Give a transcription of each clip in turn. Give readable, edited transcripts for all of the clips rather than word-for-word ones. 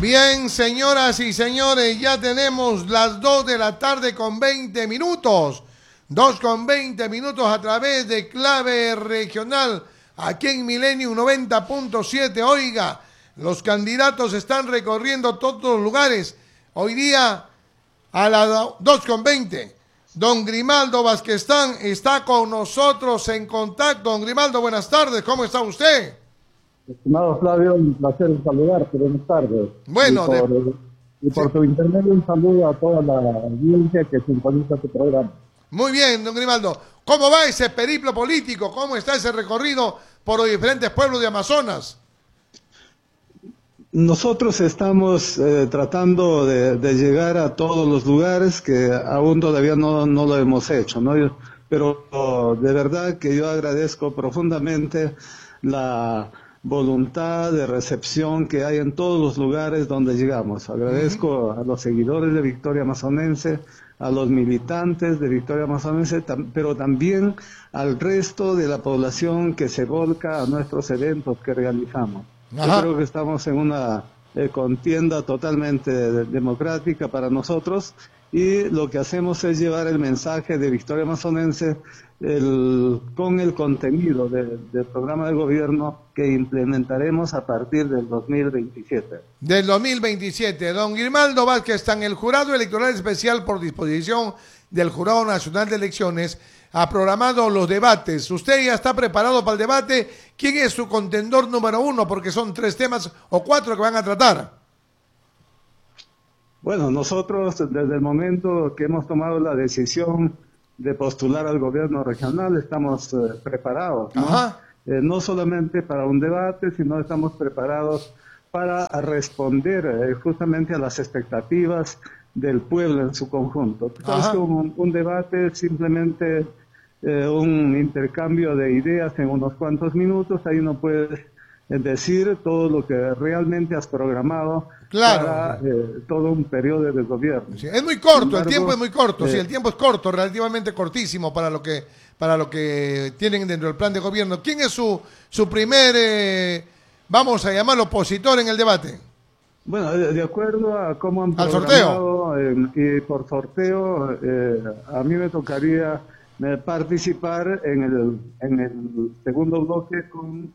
Bien, señoras y señores, ya tenemos las 2 de la tarde con 20 minutos. 2 con 20 minutos a través de Clave Regional, aquí en Millennium 90.7. Oiga, los candidatos están recorriendo todos los lugares. Hoy día, a las 2 con 20, don Grimaldo Vázqueztán está con nosotros en contacto. Don Grimaldo, buenas tardes, ¿cómo está usted? Estimado Flavio, un placer saludarte, buenas tardes. Bueno, por tu intermedio un saludo a toda la audiencia que sintoniza tu programa. Muy bien, don Grimaldo. ¿Cómo va ese periplo político? ¿Cómo está ese recorrido por los diferentes pueblos de Amazonas? Nosotros estamos tratando de llegar a todos los lugares que aún todavía no lo hemos hecho, ¿no? Pero de verdad que yo agradezco profundamente la voluntad de recepción que hay en todos los lugares donde llegamos. Agradezco a los seguidores de Victoria Amazonense, a los militantes de Victoria Amazonense, pero también al resto de la población que se volca a nuestros eventos que realizamos. Yo creo que estamos en una contienda totalmente democrática para nosotros, y lo que hacemos es llevar el mensaje de Victoria Amazonense con el contenido del programa de gobierno que implementaremos a partir del 2027. Del 2027. Don Grimaldo Vázqueztán, el Jurado Electoral Especial, por disposición del Jurado Nacional de Elecciones, ha programado los debates. ¿Usted ya está preparado para el debate? ¿Quién es su contendor número 1? Porque son 3 temas o 4 que van a tratar. Bueno, nosotros desde el momento que hemos tomado la decisión de postular al gobierno regional estamos preparados, ¿no? No solamente para un debate, sino estamos preparados para responder justamente a las expectativas del pueblo en su conjunto. Entonces, un debate es simplemente un intercambio de ideas en unos cuantos minutos. Ahí uno puede decir todo lo que realmente has programado para todo un periodo de gobierno. Sí, es muy corto, el tiempo es muy corto, sí, el tiempo es corto, relativamente cortísimo para lo que tienen dentro del plan de gobierno. ¿Quién es su primer, vamos a llamarlo, opositor en el debate? Bueno, de acuerdo a cómo han programado, y por sorteo, a mí me tocaría participar en el segundo bloque con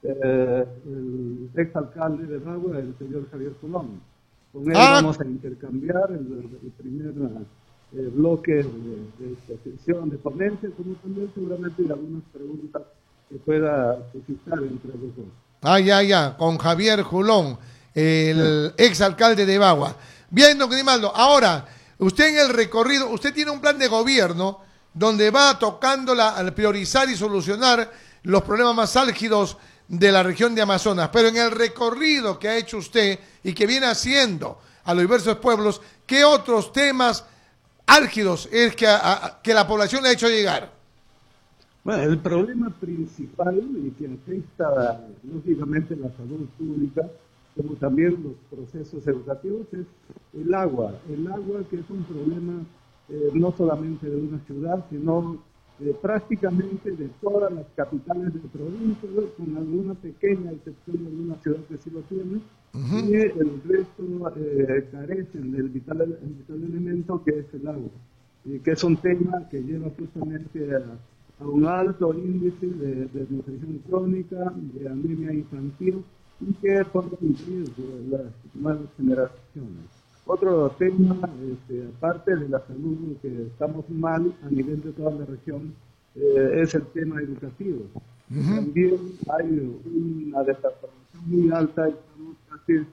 el exalcalde de Bagua, el señor Javier Colón. Con él vamos a intercambiar el primer bloque de sesión de ponencia, como también seguramente algunas preguntas que pueda suscitar entre los dos. Con Javier Julón, el exalcalde de Bagua. Bien, don Grimaldo, ahora, usted en el recorrido, usted tiene un plan de gobierno donde va tocando al priorizar y solucionar los problemas más álgidos de la región de Amazonas, pero en el recorrido que ha hecho usted y que viene haciendo a los diversos pueblos, ¿qué otros temas álgidos es que la población le ha hecho llegar? Bueno, el problema principal y que afecta lógicamente la salud pública, como también los procesos educativos, es el agua. El agua, que es un problema no solamente de una ciudad, sino prácticamente de todas las capitales de provincia, con alguna pequeña excepción de alguna ciudad que sí lo tiene, y el resto carecen del vital elemento que es el agua, y que es un tema que lleva justamente a un alto índice de desnutrición crónica, de anemia infantil, y que pone en riesgo las nuevas generaciones. Otro tema, aparte de la salud, que estamos mal a nivel de toda la región, es el tema educativo. También hay una desaprobación muy alta, estamos casi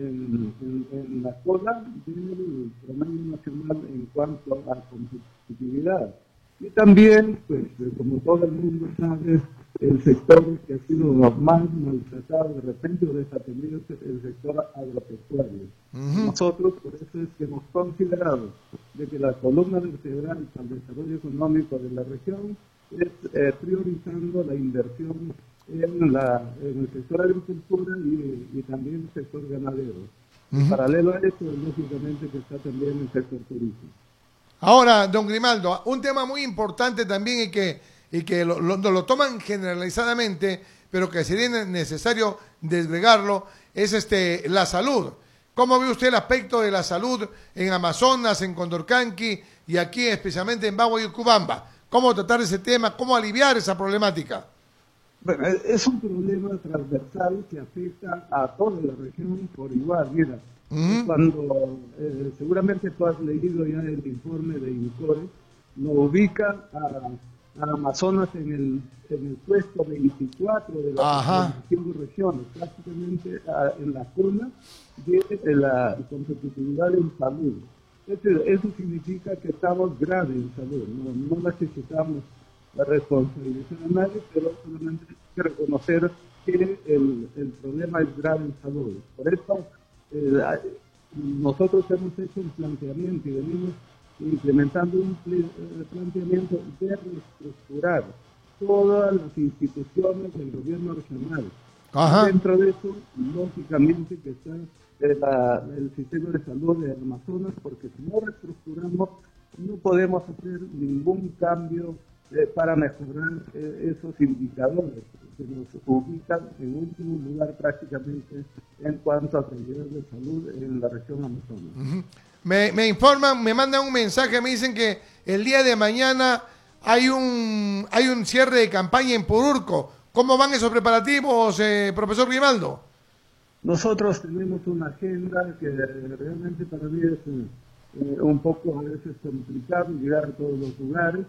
en la cola del promedio nacional en cuanto a competitividad. Y también, pues, como todo el mundo sabe, el sector que ha sido más maltratado de repente o desatendido es el sector agropecuario. Nosotros, por eso es que hemos considerado de que la columna vertebral para el desarrollo económico de la región es priorizando la inversión en el sector agricultura y también el sector ganadero. Paralelo a eso, lógicamente, que está también el sector turismo. Ahora, don Grimaldo, un tema muy importante también y que lo toman generalizadamente, pero que sería necesario desgregarlo, es la salud. ¿Cómo ve usted el aspecto de la salud en Amazonas, en Condorcanqui y aquí especialmente en Bagua y Cubamba? ¿Cómo tratar ese tema? ¿Cómo aliviar esa problemática? Bueno, es un problema transversal que afecta a toda la región por igual. Mira, cuando seguramente tú has leído ya el informe de INCORE, lo ubica a Amazonas en el puesto 24 de las 25 regiones, prácticamente en la cuna de la competitividad en salud. Eso significa que estamos graves en salud, no necesitamos la responsabilizar a nadie, pero solamente hay que reconocer que el problema es grave en salud. Por eso nosotros hemos hecho un planteamiento y venimos implementando un planteamiento de reestructurar todas las instituciones del gobierno regional. Dentro de eso, lógicamente, que está el sistema de salud de Amazonas, porque si no reestructuramos, no podemos hacer ningún cambio para mejorar esos indicadores que nos ubican en último lugar prácticamente en cuanto a calidad de salud en la región Amazonas. Me informan, me mandan un mensaje, me dicen que el día de mañana hay un cierre de campaña en Pururco. ¿Cómo van esos preparativos, profesor Grimaldo? Nosotros tenemos una agenda que realmente para mí es un poco a veces complicado llegar a todos los lugares.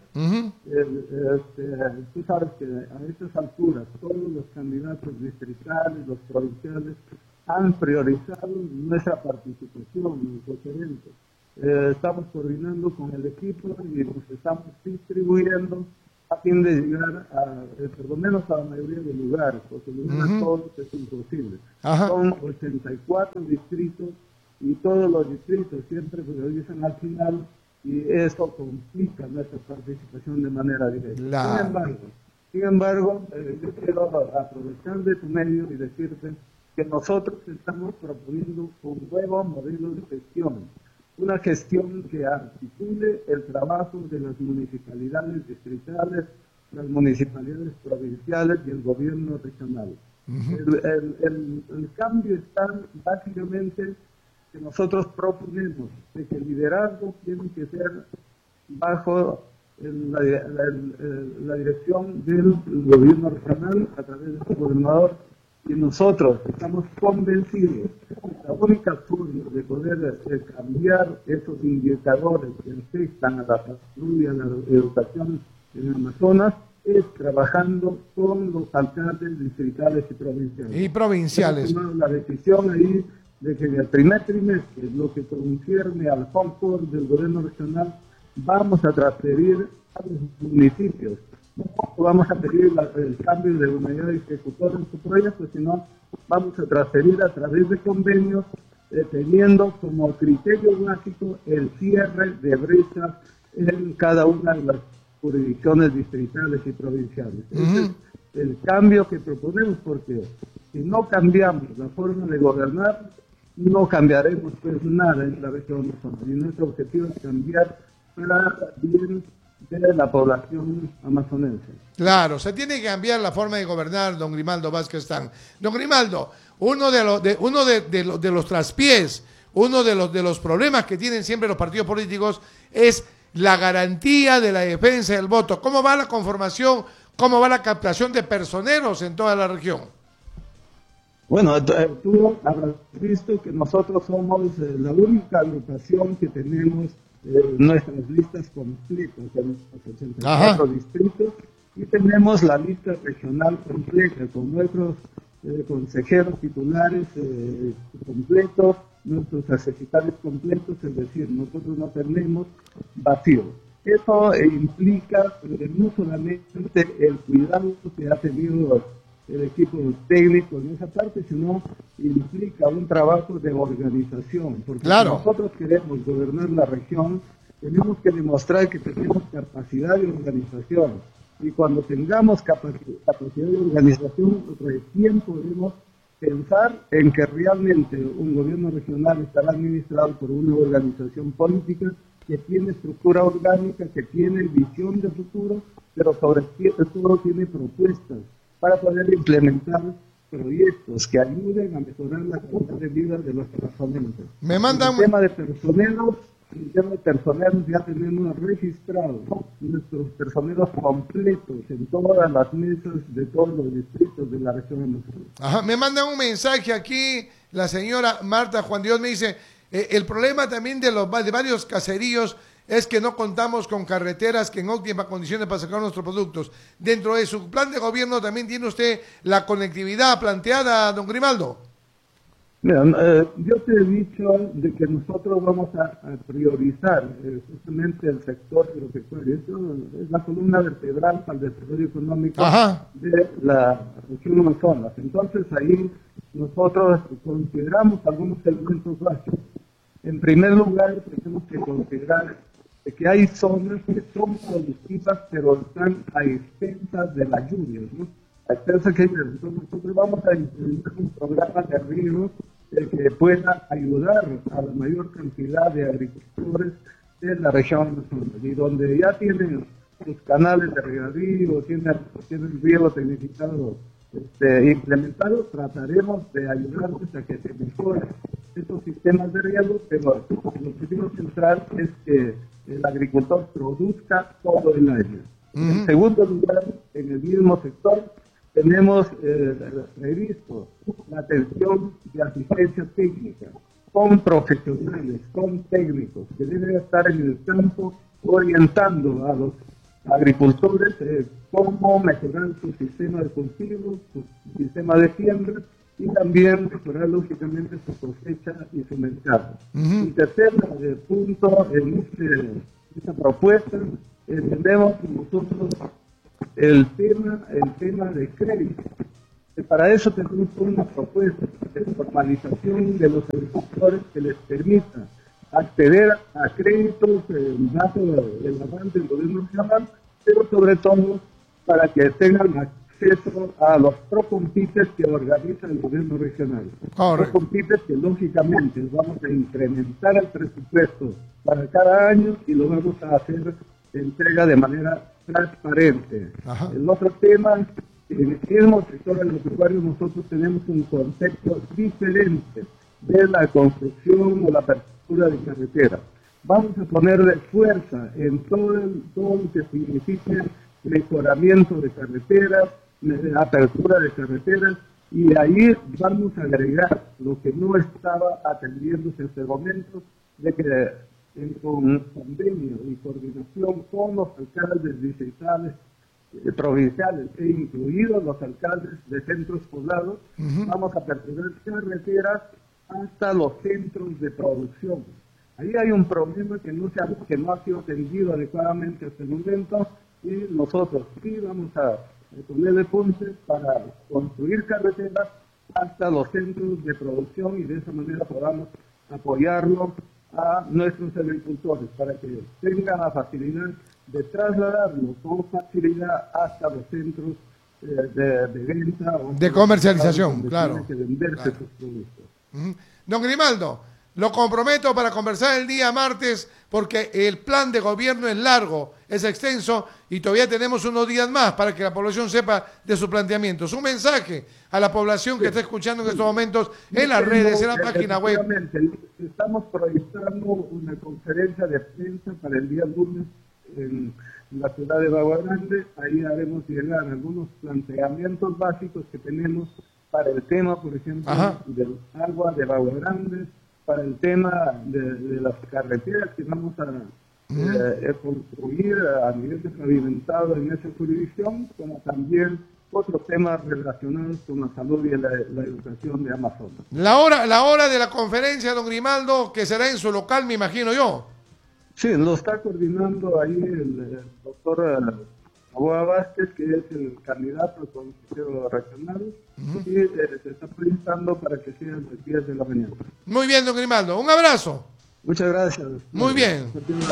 Tú sabes que a estas alturas todos los candidatos distritales, los provinciales, han priorizado nuestra participación en los eventos. Estamos coordinando con el equipo y nos estamos distribuyendo a fin de llegar por lo menos a la mayoría de lugares, porque llegar a todos es imposible. Son 84 distritos y todos los distritos siempre priorizan al final y eso complica nuestra participación de manera directa. Sin embargo, yo quiero aprovechar de tu medio y decirte que nosotros estamos proponiendo un nuevo modelo de gestión, una gestión que articule el trabajo de las municipalidades distritales, las municipalidades provinciales y el gobierno regional. El cambio está básicamente que nosotros proponemos de que el liderazgo tiene que ser bajo la dirección del gobierno regional a través del gobernador. Y nosotros estamos convencidos que la única forma de poder cambiar esos indicadores que afectan a la salud y a la educación en Amazonas es trabajando con los alcaldes distritales y provinciales. Hemos tomado la decisión ahí de que en el primer trimestre, lo que concierne al Concord del gobierno regional, vamos a transferir a los municipios. No vamos a pedir el cambio de unidad ejecutora en su proyecto, sino vamos a transferir a través de convenios, teniendo como criterio básico el cierre de brechas en cada una de las jurisdicciones distritales y provinciales. Ese es el cambio que proponemos, porque si no cambiamos la forma de gobernar, no cambiaremos pues nada en la región Amazonas. Y nuestro objetivo es cambiar para bien de la población amazonense. Claro, se tiene que cambiar la forma de gobernar, don Grimaldo Vázquez Tang. Don Grimaldo, uno de los traspiés, uno de los problemas que tienen siempre los partidos políticos es la garantía de la defensa del voto. ¿Cómo va la conformación, cómo va la captación de personeros en toda la región? Bueno, tú habrás visto que nosotros somos la única agrupación que tenemos nuestras listas completas en los 84 distritos y tenemos la lista regional completa con nuestros consejeros titulares completos, nuestros asesores completos, es decir, nosotros no tenemos vacío. Eso implica no solamente el cuidado que ha tenido el equipo técnico en esa parte, sino implica un trabajo de organización, porque si nosotros queremos gobernar la región, tenemos que demostrar que tenemos capacidad de organización, y cuando tengamos capacidad de organización, recién podemos pensar en que realmente un gobierno regional estará administrado por una organización política que tiene estructura orgánica, que tiene visión de futuro, pero sobre todo tiene propuestas para poder implementar proyectos que ayuden a mejorar la calidad de vida de los trabajadores. Me mandan... En el tema de personeros ya tenemos registrados nuestros personeros completos en todas las mesas de todos los distritos de la región Amazonas. Ajá, me mandan un mensaje aquí, la señora Marta Juan Dios me dice, el problema también de varios caseríos es que no contamos con carreteras que en óptimas condiciones para sacar nuestros productos. Dentro de su plan de gobierno también tiene usted la conectividad planteada, don Grimaldo. Mira, yo te he dicho de que nosotros vamos a priorizar justamente el sector agropecuario. Esto es la columna vertebral para el desarrollo económico de la región Amazonas. Entonces ahí nosotros consideramos algunos elementos básicos. En primer lugar, tenemos que considerar que hay zonas que son productivas, pero están a expensas de las lluvias, ¿no? A expensas que entonces nosotros vamos a implementar un programa de riego que pueda ayudar a la mayor cantidad de agricultores de la región Amazonas, y donde ya tienen sus canales de regadío, tienen riego tecnificado implementado, trataremos de ayudarles a que se mejoren estos sistemas de riego, pero el objetivo central es que el agricultor produzca todo el año. En segundo lugar, en el mismo sector, tenemos previsto la atención de asistencia técnica con profesionales, con técnicos que deben estar en el campo orientando a los agricultores cómo mejorar su sistema de cultivo, su sistema de siembra y también mejorar lógicamente su cosecha y su mercado. Y tercer punto en esta propuesta, entendemos nosotros el tema de crédito. Para eso tenemos una propuesta de formalización de los agricultores que les permita acceder a créditos bajo el avance del gobierno regional, pero sobre todo para que tengan acceso a los procompites que organiza el gobierno regional. Procompites que lógicamente vamos a incrementar el presupuesto para cada año y lo vamos a hacer entrega de manera transparente. El otro tema, en el mismo sector agropecuario nosotros tenemos un concepto diferente de la construcción o la apertura de carreteras. Vamos a ponerle fuerza en todo lo que signifique mejoramiento de carreteras, apertura de carreteras, y ahí vamos a agregar lo que no estaba atendiéndose en este momento, de que con convenio y coordinación con los alcaldes distritales, provinciales e incluidos los alcaldes de centros poblados, vamos a aperturar carreteras hasta los centros de producción. Ahí hay un problema que no ha sido atendido adecuadamente hasta el momento, y nosotros sí vamos a ponerle puntos para construir carreteras hasta los centros de producción, y de esa manera podamos apoyarlo a nuestros agricultores para que tengan la facilidad de trasladarlo con facilidad hasta los centros de venta o de comercialización, claro. Que venderse sus productos. Don Grimaldo, lo comprometo para conversar el día martes, porque el plan de gobierno es largo, es extenso, y todavía tenemos unos días más para que la población sepa de sus planteamientos. Un mensaje a la población que está escuchando en estos momentos en las redes, en la página web. Estamos proyectando una conferencia de prensa para el día lunes en la ciudad de Bagua Grande. Ahí haremos llegar algunos planteamientos básicos que tenemos para el tema, por ejemplo, del agua de Bagua Grande, para el tema de las carreteras que vamos a construir a nivel de pavimentado en esa jurisdicción, como también otros temas relacionados con la salud y la educación de Amazonas. La hora de la conferencia, don Grimaldo, que será en su local, me imagino yo. Sí, lo está coordinando ahí el doctor Aboa Vázquez, que es el candidato al consejero regional, y se está proyectando para que sea a las 10 de la mañana. Muy bien, don Grimaldo. Un abrazo. Muchas gracias. Muy bien.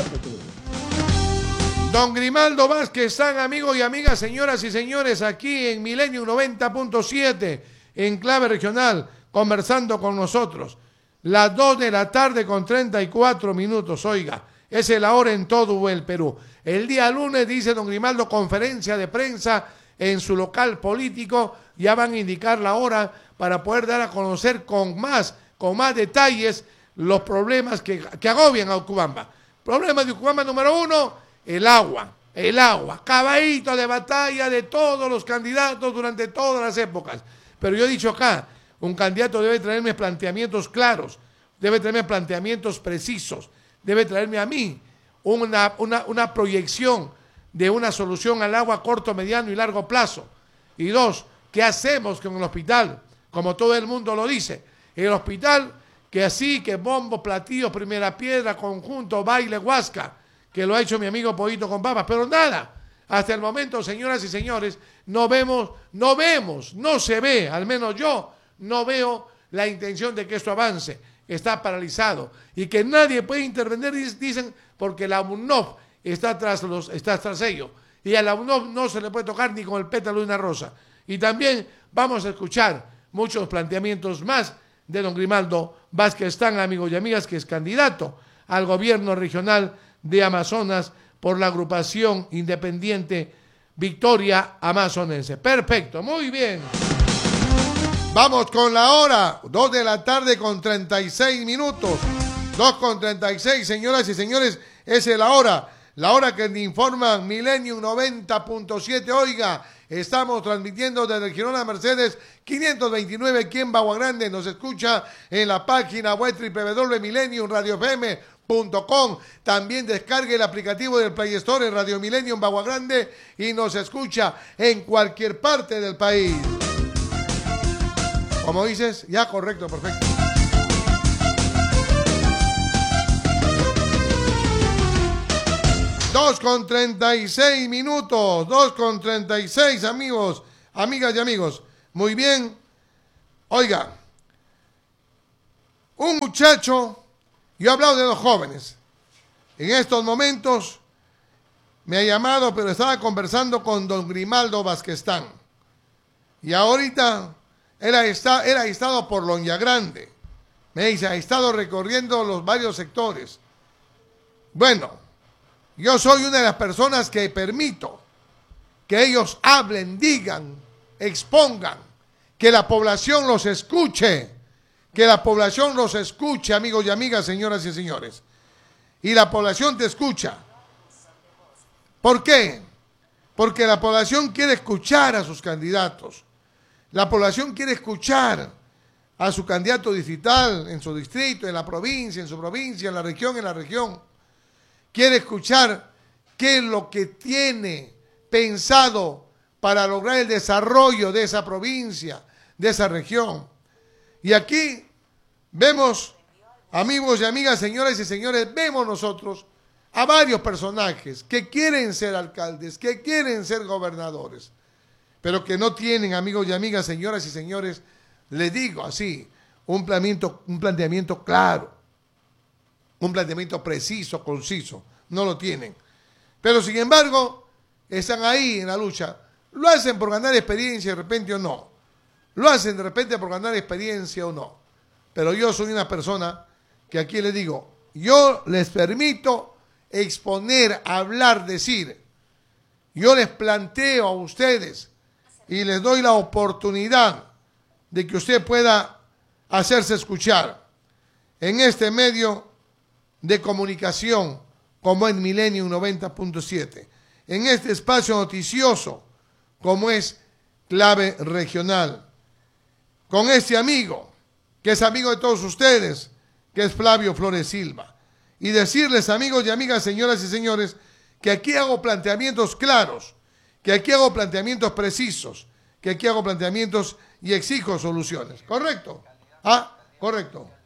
Don Grimaldo Vázquez San, amigos y amigas, señoras y señores, aquí en Milenio 90.7, en Clave Regional, conversando con nosotros. Las 2 de la tarde con 34 minutos, oiga, esa es la hora en todo el Perú. El día lunes, dice don Grimaldo, conferencia de prensa en su local político, ya van a indicar la hora para poder dar a conocer con más detalles los problemas que agobian a Urubamba. Problema de Urubamba número 1, el agua, caballito de batalla de todos los candidatos durante todas las épocas. Pero yo he dicho acá, un candidato debe traerme planteamientos claros, debe traerme planteamientos precisos, debe traerme a mí una proyección de una solución al agua a corto, mediano y largo plazo. Y 2, ¿qué hacemos con el hospital? Como todo el mundo lo dice, el hospital que así, que bombo, platillos, primera piedra, conjunto, baile, huasca, que lo ha hecho mi amigo Pollito con papas, pero nada, hasta el momento, señoras y señores, no se ve, al menos yo no veo la intención de que esto avance, está paralizado y que nadie puede intervenir, dicen, porque la UNOF está tras ello, y a la UNOF no se le puede tocar ni con el pétalo de una rosa. Y también vamos a escuchar muchos planteamientos más de don Grimaldo Vázquez-Stán, amigos y amigas, que es candidato al gobierno regional de Amazonas por la agrupación independiente Victoria Amazonense. Perfecto, muy bien. Vamos con la hora, 2 de la tarde con 36 minutos. 2:36, señoras y señores, esa es la hora que informan Millennium 90.7. Oiga, estamos transmitiendo desde Girona Mercedes 529 aquí en Bagua Grande. Nos escucha en la página web www.millenniumradiofm.com. También descargue el aplicativo del Play Store en Radio Millennium Bagua Grande y nos escucha en cualquier parte del país. ¿Cómo dices? Ya, correcto, perfecto. Dos con 36 minutos, 2:36, amigos, amigas y amigos. Muy bien. Oiga, un muchacho, yo he hablado de 2 jóvenes. En estos momentos me ha llamado, pero estaba conversando con don Grimaldo Vázquez-Stán. Y ahorita él ha estado por Loña Grande. Me dice, ha estado recorriendo los varios sectores. Bueno, yo soy una de las personas que permito que ellos hablen, digan, expongan, que la población los escuche, amigos y amigas, señoras y señores. Y la población te escucha. ¿Por qué? Porque la población quiere escuchar a sus candidatos. La población quiere escuchar a su candidato distrital en su distrito, en la provincia, en su provincia, en la región. Quiere escuchar qué es lo que tiene pensado para lograr el desarrollo de esa provincia, de esa región. Y aquí vemos, amigos y amigas, señoras y señores, vemos nosotros a varios personajes que quieren ser alcaldes, que quieren ser gobernadores, pero que no tienen, amigos y amigas, señoras y señores, les digo así, un planteamiento claro, un planteamiento preciso, conciso. No lo tienen. Pero sin embargo, están ahí en la lucha. Lo hacen por ganar experiencia de repente o no. Lo hacen de repente por ganar experiencia o no. Pero yo soy una persona que aquí les digo, yo les permito exponer, hablar, decir. Yo les planteo a ustedes y les doy la oportunidad de que usted pueda hacerse escuchar en este medio de comunicación como en Millennium 90.7, en este espacio noticioso como es Clave Regional, con este amigo que es amigo de todos ustedes, que es Flavio Flores Silva, y decirles, amigos y amigas, señoras y señores, que aquí hago planteamientos claros, que aquí hago planteamientos precisos, que aquí hago planteamientos y exijo soluciones. ¿Correcto? Ah, correcto.